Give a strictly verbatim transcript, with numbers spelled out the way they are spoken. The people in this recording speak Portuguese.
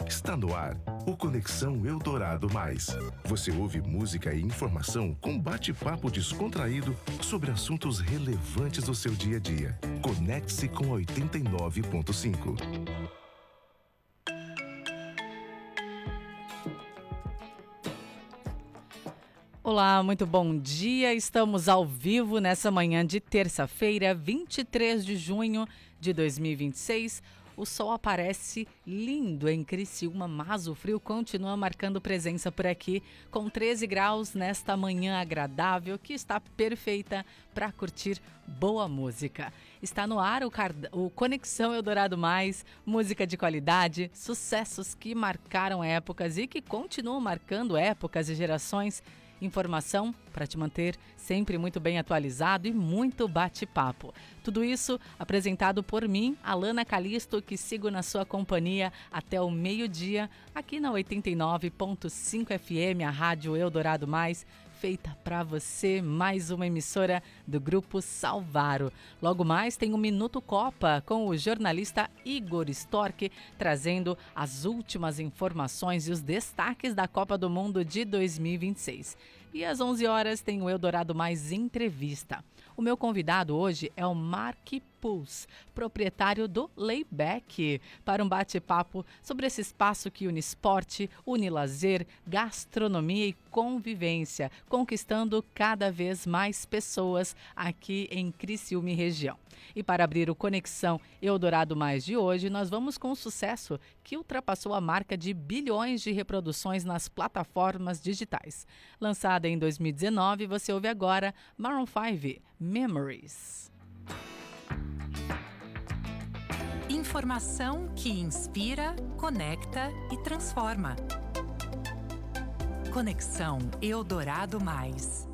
Está no ar o Conexão Eldorado Mais. Você ouve música e informação com bate-papo descontraído sobre assuntos relevantes do seu dia a dia. Conecte-se com oitenta e nove ponto cinco. Olá, muito bom dia. Estamos ao vivo nessa manhã de terça-feira, vinte e três de junho de dois mil e vinte e seis. O sol aparece lindo em Criciúma, mas o frio continua marcando presença por aqui, com treze graus nesta manhã agradável que está perfeita para curtir boa música. Está no ar o, card... o Conexão Eldorado Mais, música de qualidade, sucessos que marcaram épocas e que continuam marcando épocas e gerações. Informação para te manter sempre muito bem atualizado e muito bate-papo. Tudo isso apresentado por mim, Alana Calisto, que sigo na sua companhia até o meio-dia, aqui na oitenta e nove ponto cinco F M, a Rádio Eldorado Mais, feita para você, mais uma emissora do Grupo Salvaro. Logo mais tem o Minuto Copa com o jornalista Igor Storck, trazendo as últimas informações e os destaques da Copa do Mundo de dois mil e vinte e seis. E às onze horas tem o Eldorado Mais Entrevista. O meu convidado hoje é o Mark Puls, proprietário do Layback, para um bate-papo sobre esse espaço que une esporte, une lazer, gastronomia e convivência, conquistando cada vez mais pessoas aqui em Criciúma e região. E para abrir o Conexão Eldorado Mais de hoje, nós vamos com um sucesso que ultrapassou a marca de bilhões de reproduções nas plataformas digitais. Lançada em dois mil e dezenove, você ouve agora Maroon cinco, Memories. Informação que inspira, conecta e transforma. Conexão Eldorado Mais.